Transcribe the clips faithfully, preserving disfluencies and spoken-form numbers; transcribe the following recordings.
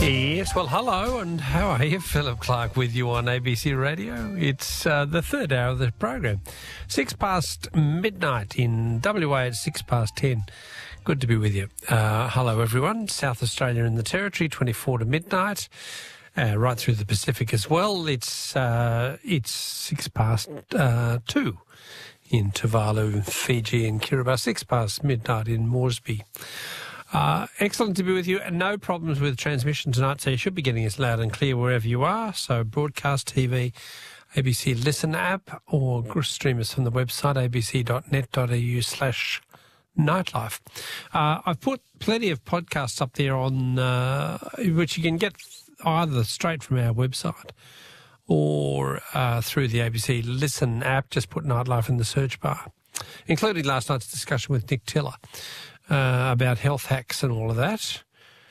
Yes, well, hello, and how are you? Philip Clark with you on A B C Radio. It's uh, the third hour of the program. Six past midnight in W A, it's six past ten. Good to be with you. Uh, hello, everyone. South Australia and the Territory, twenty-four to midnight, uh, right through the Pacific as well. It's uh, it's six past uh, two in Tuvalu, Fiji and Kiribati, six past midnight in Moresby. Uh, excellent to be with you, and no problems with transmission tonight, so you should be getting us loud and clear wherever you are. So broadcast T V, A B C Listen app, or stream us from the website a b c dot net dot a u slash nightlife. Uh, I've put plenty of podcasts up there on uh, which you can get either straight from our website or uh, through the A B C Listen app. Just put Nightlife in the search bar, including last night's discussion with Nick Tiller. Uh, about health hacks and all of that,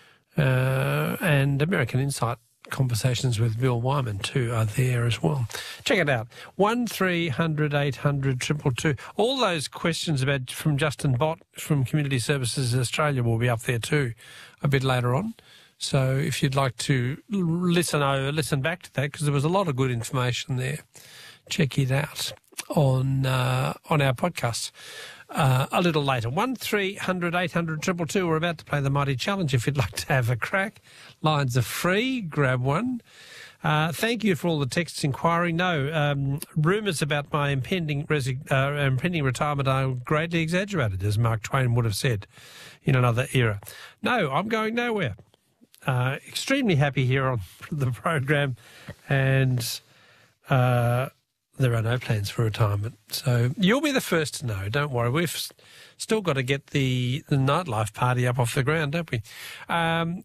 uh, and American Insight conversations with Bill Wyman too are there as well. Check it out. One three hundred eight hundred two two two. All those questions about from Justin Bott from Community Services Australia will be up there too a bit later on. So if you'd like to listen over, listen back to that, because there was a lot of good information there, check it out on uh, on our podcasts. Uh, a little later. One three hundred eight hundred two two two. We're about to play the Mighty Challenge. If you'd like to have a crack, lines are free. Grab one. Uh, thank you for all the texts inquiring. No, um, rumours about my impending, resi- uh, impending retirement are greatly exaggerated, as Mark Twain would have said in another era. No, I'm going nowhere. Uh, extremely happy here on the program, and uh, there are no plans for retirement. So you'll be the first to know. Don't worry. We've still got to get the, the nightlife party up off the ground, don't we? Um,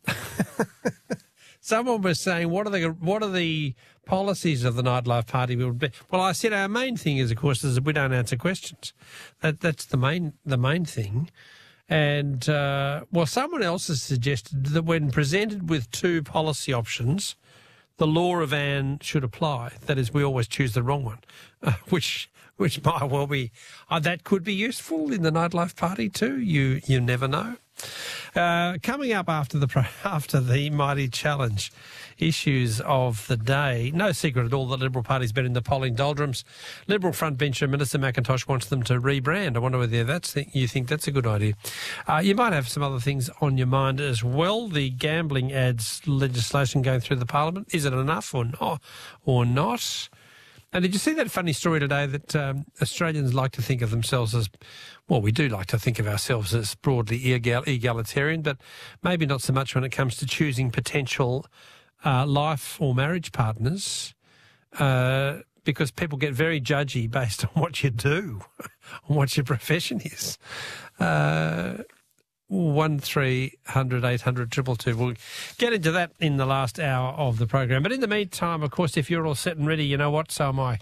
someone was saying, what are the what are the policies of the nightlife party? Would be? Well, I said our main thing is, of course, is that we don't answer questions. That that's the main the main thing. And uh, well, someone else has suggested that when presented with two policy options, the law of Anne should apply. That is, we always choose the wrong one, uh, which which might well be uh, that could be useful in the nightlife party too. You you never know. Uh, coming up after the after the Mighty Challenge, issues of the day. No secret at all that the Liberal Party's been in the polling doldrums. Liberal frontbencher Minister McIntosh wants them to rebrand. I wonder whether that's you think that's a good idea. Uh, you might have some other things on your mind as well. The gambling ads legislation going through the Parliament. Is it enough or not? Or not? And did you see that funny story today that um, Australians like to think of themselves as, well, we do like to think of ourselves as broadly egal- egalitarian, but maybe not so much when it comes to choosing potential uh, life or marriage partners, uh, because people get very judgy based on what you do, on what your profession is. Uh, one three hundred eight hundred two two two. We'll get into that in the last hour of the program. But in the meantime, of course, if you're all set and ready, you know what? So am I.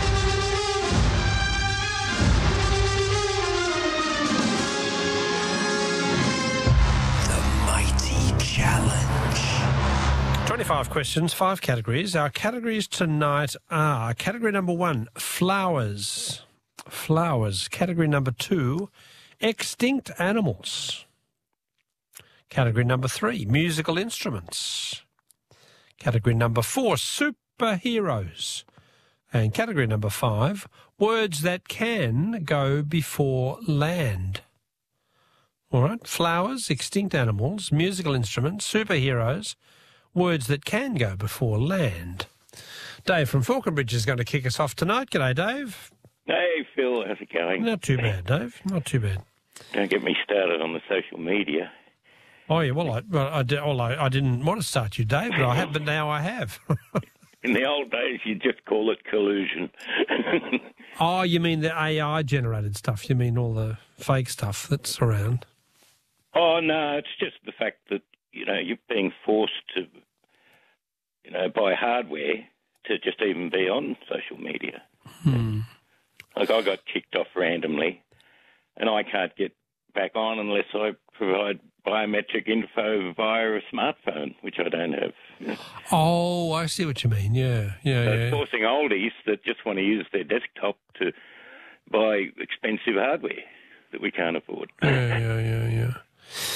The Mighty Challenge. twenty-five questions, five categories. Our categories tonight are category number one, flowers. Flowers. Category number two, extinct animals. Category number three, musical instruments. Category number four, superheroes. And category number five, words that can go before land. All right, flowers, extinct animals, musical instruments, superheroes, words that can go before land. Dave from Falconbridge is going to kick us off tonight. G'day, Dave. Hey, Phil, how's it going? Not too bad, Dave. Not too bad. Don't get me started on the social media. Oh, yeah, well, I, well, I, well I, I didn't want to start you, Dave, but I have, but now I have. In the old days, you just call it collusion. Oh, you mean the A I-generated stuff? You mean all the fake stuff that's around? Oh, no, it's just the fact that, you know, you're being forced to, you know, buy hardware to just even be on social media. Hmm. Like, I got kicked off randomly, and I can't get back on unless I provide biometric info via a smartphone, which I don't have. You know. Oh, I see what you mean. Yeah, yeah, So yeah. it's forcing oldies that just want to use their desktop to buy expensive hardware that we can't afford. Yeah, yeah, yeah, yeah.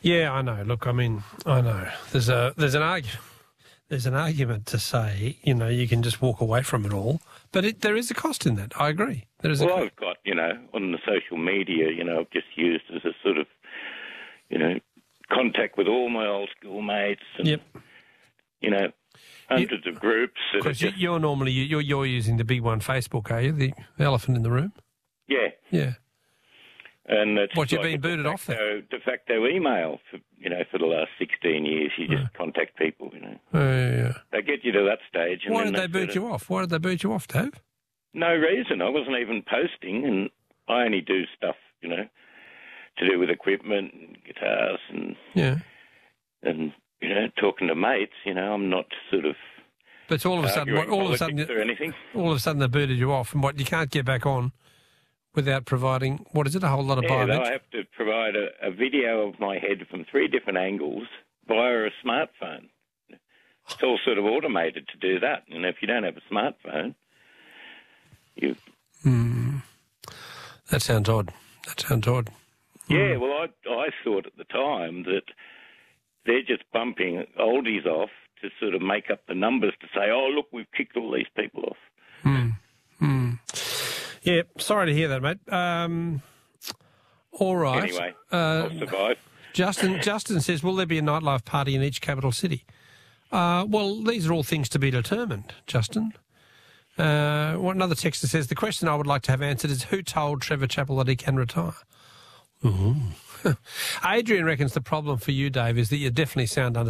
Yeah, I know. Look, I mean, I know. There's a there's an argument. There's an argument to say, you know, you can just walk away from it all, but it, there is a cost in that. I agree. There is. Well, a I've got, you know, on the social media, you know, I've just used as a sort of, you know, contact with all my old schoolmates and, Yep. you know, hundreds of groups. That are Because just, you're normally you're you're using the big one, Facebook, are you? The elephant in the room. yeah. Yeah. And it's What, you've like been a booted de off then? facto, de facto email, for, you know, for the last sixteen years. You just contact people, you know. Oh, yeah, yeah. They get you to that stage. And Why then did they boot sort of- you off? Why did they boot you off, Dave? No reason. I wasn't even posting, and I only do stuff, you know, to do with equipment and guitars and, Yeah. and you know, talking to mates. You know, I'm not sort of But all of a sudden, what, arguing all of a sudden, politics or anything. all of a sudden, they booted you off, and what you can't get back on without providing what is it? A whole lot of Yeah, biometrics. I have to provide a, a video of my head from three different angles via a smartphone. It's all sort of automated to do that. And if you don't have a smartphone, you... Hmm. That sounds odd. That sounds odd. Yeah, well, I, I thought at the time that they're just bumping oldies off to sort of make up the numbers to say, oh, look, we've kicked all these people off. Hmm. Hmm. Yeah, sorry to hear that, mate. Um, all right. Anyway, uh, I'll survive. Justin, Justin says, will there be a nightlife party in each capital city? Uh, well, these are all things to be determined, Justin. Uh, what another texter says, the question I would like to have answered is who told Trevor Chappell that he can retire? Ooh. Adrian reckons the problem for you, Dave, is that you definitely sound under